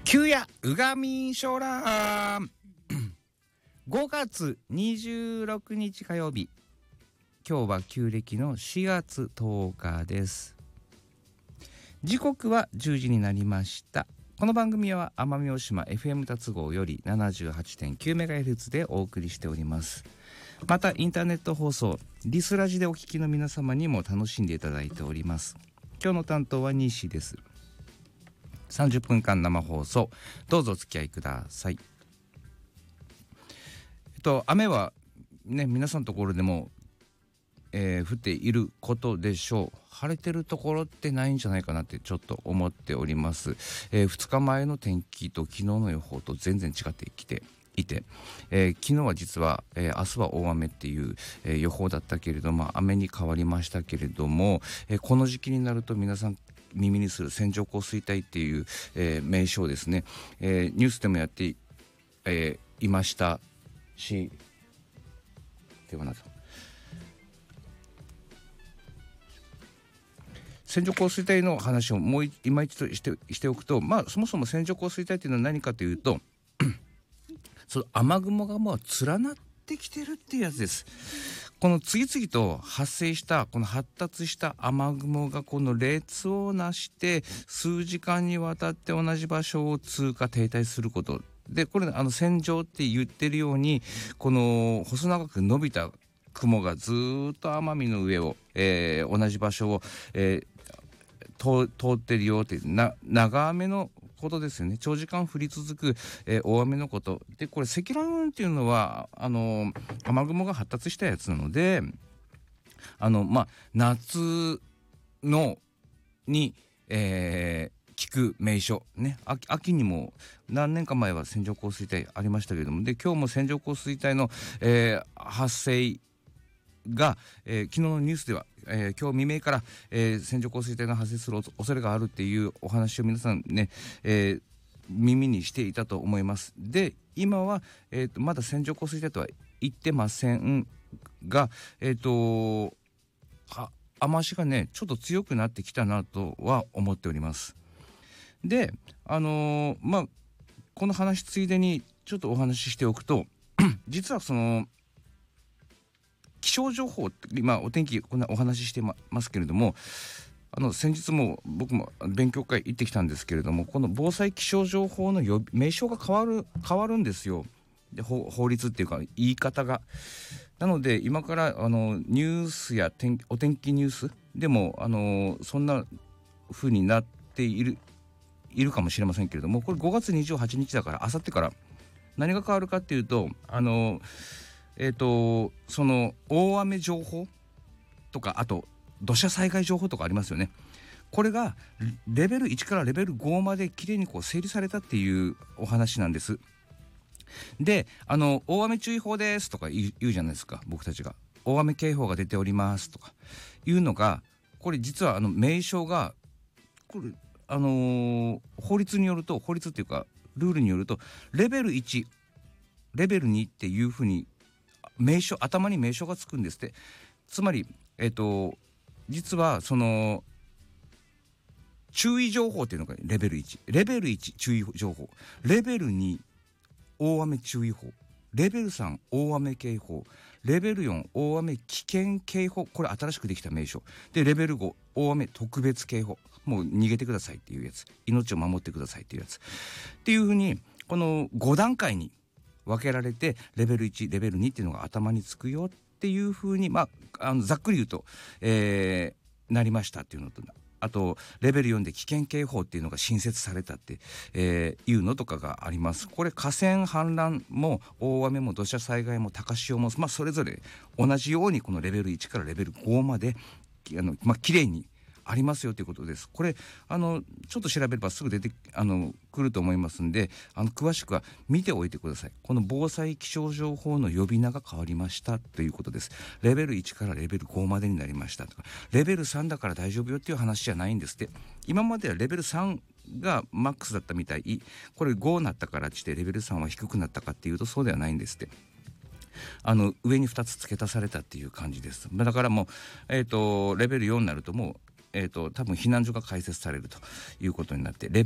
旧夜うがみんしょらん5月26日火曜日、今日は旧暦の4月10日です。時刻は10時になりました。この番組は奄美大島 FM 達号より 78.9MHz でお送りしております。またインターネット放送リスラジでお聞きの皆様にも楽しんでいただいております。今日の担当は西です。30分間生放送、どうぞお付き合いください。雨はね、皆さんのところでも、降っていることでしょう。晴れてるところってないんじゃないかなってちょっと思っております。2日前の天気と昨日の予報と全然違ってきていて、昨日は実は、明日は大雨っていう、予報だったけれども、雨に変わりましたけれども、この時期になると皆さん耳にする線状降水帯っていう、名称ですね、ニュースでもやって、いましたし、ではなく線状降水帯の話をもう今一度しておくと、そもそも線状降水帯っていうのは何かというとその雨雲がもう連なってきてるっていうやつです。この次々と発生したこの発達した雨雲がこの列をなして数時間にわたって同じ場所を通過停滞することで、これ線状って言ってるように、この細長く伸びた雲がずっと奄美の上を、同じ場所を、通ってるよって長雨のことですよね。長時間降り続く、大雨のことで、これ積乱雲っていうのは雨雲が発達したやつなので、夏のに、聞く名所ね、秋にも何年か前は線状降水帯ありましたけれども、で今日も線状降水帯の、発生が、昨日のニュースでは、今日未明から、線状降水帯が発生する恐れがあるっていうお話を皆さんね、耳にしていたと思います。で今は、まだ線状降水帯とは言ってませんが、雨足がねちょっと強くなってきたなとは思っております。でこの話ついでにちょっとお話ししておくと実はその気象情報って今お天気こんなお話ししてますけれども、先日も僕も勉強会行ってきたんですけれども、この防災気象情報の名称が変わるんですよ。で法律っていうか言い方が。なので今からニュースやお天気ニュースでもそんな風になっているかもしれませんけれども、これ5月28日だからあさってから何が変わるかっていうとその大雨情報とか、あと土砂災害情報とかありますよね。これがレベル1からレベル5まできれいにこう整理されたっていうお話なんです。で大雨注意報ですとか言うじゃないですか。僕たちが大雨警報が出ておりますとかいうのが、これ実は名称がこれ法律によると、法律っていうかルールによるとレベル1レベル2っていうふうに頭に名称がつくんですって。つまり実はその注意情報っていうのがレベル1注意情報、レベル2大雨注意報、レベル3大雨警報、レベル4大雨危険警報、これ新しくできた名称で、レベル5大雨特別警報、もう逃げてくださいっていうやつ、命を守ってくださいっていうやつっていうふうに、この5段階に分けられて、レベル1レベル2っていうのが頭につくよっていうふうに、ざっくり言うと、なりましたっていうのと、あとレベル4で危険警報っていうのが新設されたって、いうのとかがあります。これ河川氾濫も大雨も土砂災害も高潮も、それぞれ同じようにこのレベル1からレベル5まできれいにありますよということです。これちょっと調べればすぐ出てくると思いますんで、詳しくは見ておいてください。この防災気象情報の呼び名が変わりましたということです。レベル1からレベル5までになりましたとか、レベル3だから大丈夫よっていう話じゃないんですって。今まではレベル3がマックスだったみたい。これ5になったからってレベル3は低くなったかっていうとそうではないんですって。上に2つ付け足されたっていう感じです。だからもうレベル4になるともう多分避難所が開設されるということになって、